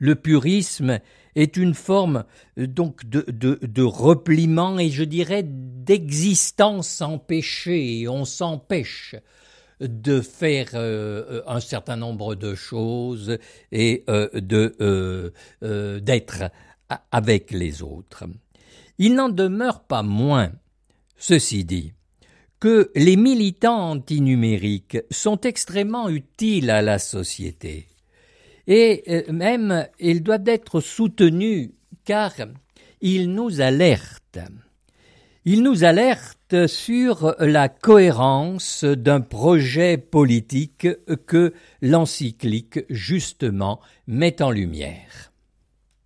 Le purisme est une forme donc de repliement et je dirais d'existence en péché. On s'empêche de faire un certain nombre de choses et d'être avec les autres. Il n'en demeure pas moins, ceci dit, que les militants antinumériques sont extrêmement utiles à la société. Et même, ils doivent être soutenus car ils nous alertent. Ils nous alertent sur la cohérence d'un projet politique que l'encyclique, justement, met en lumière.